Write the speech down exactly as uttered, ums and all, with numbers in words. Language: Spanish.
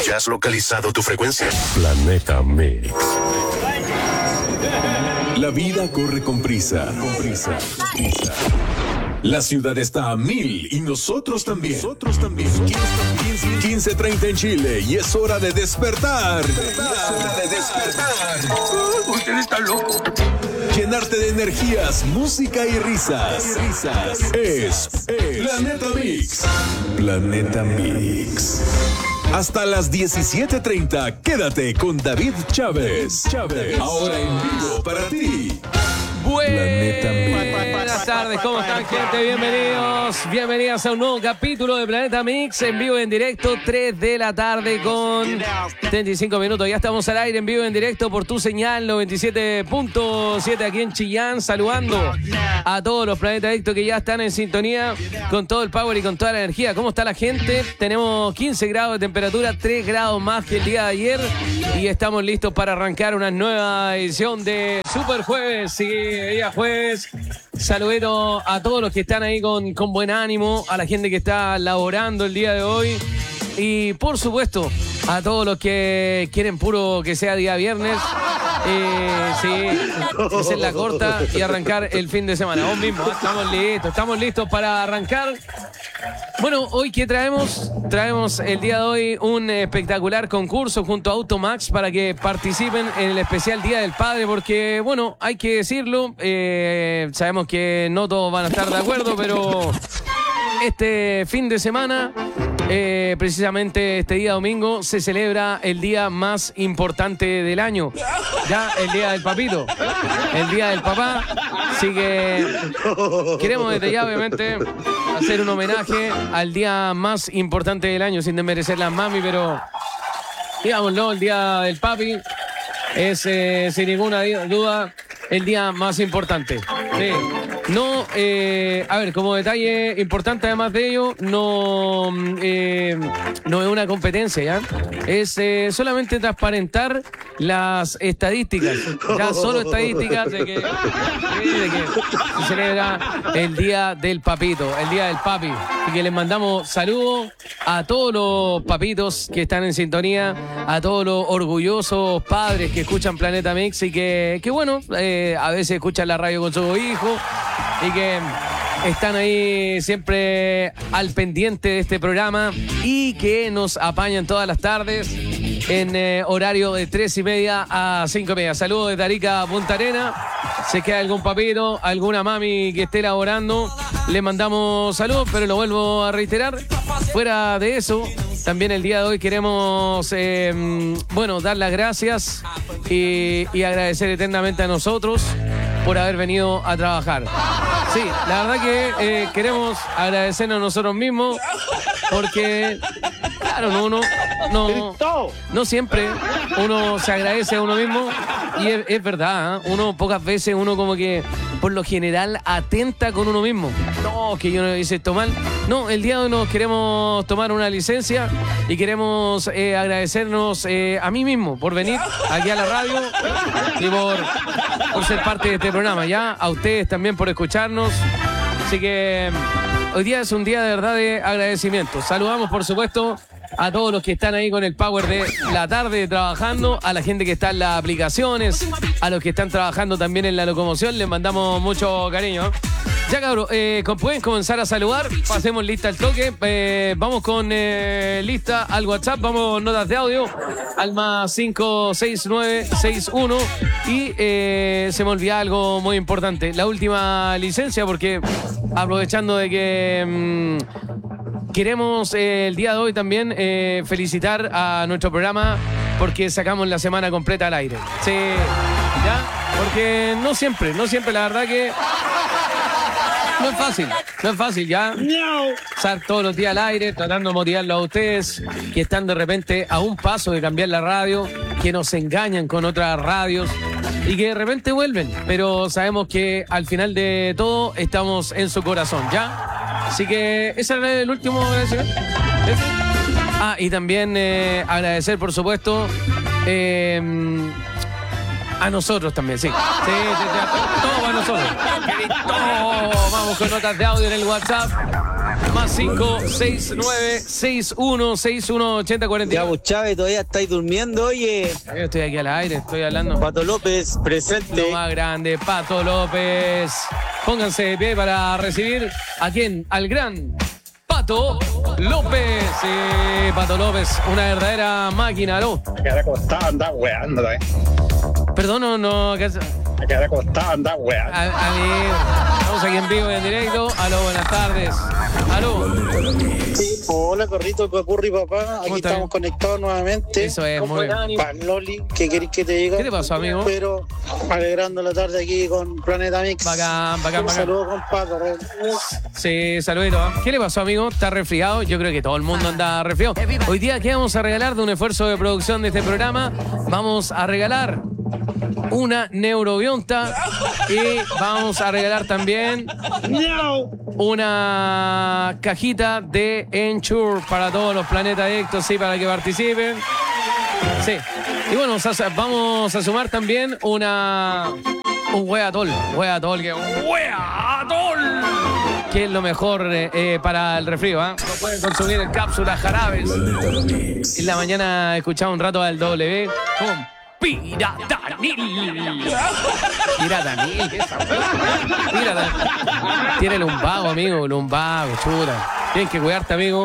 ¿Ya has localizado tu frecuencia? Planeta Mix. La vida corre con prisa, con prisa, con prisa. La ciudad está a mil y nosotros también. Nosotros también. quince treinta en Chile y es hora de despertar. Es hora de despertar. Usted está loco. Llenarte de energías, música y risas. risas. Es, es Planeta Mix. Planeta Mix. Hasta las diecisiete treinta, quédate con David Chávez. Chávez. Ahora en vivo para ti. Buenas tardes, ¿cómo están, gente? Bienvenidos, bienvenidas a un nuevo capítulo de Planeta Mix en vivo y en directo, tres de la tarde con treinta y cinco minutos. Ya estamos al aire en vivo y en directo por tu señal noventa y siete punto siete aquí en Chillán, saludando a todos los Planeta Adictos que ya están en sintonía con todo el power y con toda la energía. ¿Cómo está la gente? Tenemos quince grados de temperatura, tres grados más que el día de ayer y estamos listos para arrancar una nueva edición de Super Jueves. Sí, día jueves. Saludito a todos los que están ahí con, con buen ánimo, a la gente que está laborando el día de hoy y por supuesto a todos los que quieren puro que sea día viernes. Eh, sí, hacer la corta y arrancar el fin de semana. Vos mismo, estamos listos, estamos listos para arrancar. Bueno, hoy ¿qué traemos? Traemos el día de hoy un espectacular concurso junto a Automax para que participen en el especial Día del Padre, porque, bueno, hay que decirlo, eh, sabemos que no todos van a estar de acuerdo, pero este fin de semana, eh, precisamente este día domingo, se celebra el día más importante del año. Ya, el día del papito, el día del papá. Así que queremos desde ya, obviamente, hacer un homenaje al día más importante del año, sin desmerecer las mami, pero digámoslo, el día del papi es, eh, sin ninguna duda, el día más importante. Sí. No, eh, a ver, como detalle importante además de ello, no, eh, no es una competencia, ¿ya? Es eh, solamente transparentar las estadísticas, ya solo estadísticas de que, de que se celebra el Día del Papito, el Día del Papi. Y que les mandamos saludos a todos los papitos que están en sintonía, a todos los orgullosos padres que escuchan Planeta Mix y que, que bueno, eh, a veces escuchan la radio con sus hijos y que están ahí siempre al pendiente de este programa y que nos apañan todas las tardes en eh, horario de tres y media a cinco y media. Saludos de Tarica a Punta Arena. Si queda algún papito, alguna mami que esté elaborando, le mandamos saludos, pero lo vuelvo a reiterar. Fuera de eso, también el día de hoy queremos, eh, bueno, dar las gracias y, y agradecer eternamente a nosotros por haber venido a trabajar. Sí, la verdad que eh, queremos agradecernos a nosotros mismos porque, claro, no, uno, no, no siempre uno se agradece a uno mismo y es, es verdad, ¿eh? Uno pocas veces, uno como que por lo general atenta con uno mismo. No, que yo no hice esto mal. No, el día de hoy nos queremos tomar una licencia y queremos eh, agradecernos eh, a mí mismo por venir aquí a la radio y por, por ser parte de este programa, ya a ustedes también por escucharnos. Así que hoy día es un día de verdad de agradecimiento. Saludamos, por supuesto, a todos los que están ahí con el power de la tarde trabajando, a la gente que está en las aplicaciones, a los que están trabajando también en la locomoción, les mandamos mucho cariño. Ya, cabrón, eh, pueden comenzar a saludar, pasemos lista al toque, eh, vamos con eh, lista al WhatsApp, vamos notas de audio al más cinco seis nueve seis uno y eh, se me olvida algo muy importante, la última licencia, porque aprovechando de que mmm, queremos eh, el día de hoy también eh, felicitar a nuestro programa porque sacamos la semana completa al aire. Sí, ¿ya? Porque no siempre, no siempre, la verdad que no es fácil, no es fácil, ¿ya? No. Estar todos los días al aire, tratando de motivarlo a ustedes que están de repente a un paso de cambiar la radio, que nos engañan con otras radios y que de repente vuelven, pero sabemos que al final de todo estamos en su corazón, ¿ya? Así que ese era el último agradecimiento. Ah, y también eh, agradecer, por supuesto, eh, a nosotros también, sí. Sí, sí, sí, todo para nosotros. Todo. Vamos con notas de audio en el WhatsApp. Más cinco seis nueve seis uno seis uno ocho cero cuatro Ya, nueve. vos, Chávez, todavía estáis durmiendo, oye. Yo estoy aquí al aire, estoy hablando. Pato López, presente. Lo más grande, Pato López. Pónganse de pie para recibir a quién, al gran Pato López. Sí, Pato López, una verdadera máquina, ¿no? A quedar acostado, andar weando, ¿eh? Perdón, no, no. ¿qué hace? A quedar acostado, andar weando. A, a mí, estamos aquí en vivo y en directo. Aló, buenas tardes. Aló. Sí, hola, Corrito, Papurri, papá. Aquí está? estamos conectados nuevamente. Eso es, muy bien. Pan Loli, ¿qué querés que te diga? ¿Qué te pasó, amigo? Pero alegrando la tarde aquí con Planeta Mix. Bacán, bacán, Un bacán. saludo, compadre. Sí, saludito. ¿eh? ¿Qué le pasó, amigo? ¿Está resfriado? Yo creo que todo el mundo anda resfriado. Hoy día, ¿qué vamos a regalar de un esfuerzo de producción de este programa? Vamos a regalar una neurobionta y vamos a regalar también una cajita de Ensure para todos los planetas adictos, sí, para que participen. Sí. Y bueno, vamos a sumar también una un hueatol, hueatol, que hueatol, que es lo mejor eh, eh, para el resfrío, ¿eh? Lo pueden consumir en cápsulas, jarabes. En la mañana escuchaba un rato al W con Piratanil. Piratanil, ¿qué es eso? Piratanil. Tiene lumbago, amigo, lumbago, chuta. Tienes que cuidarte, amigo.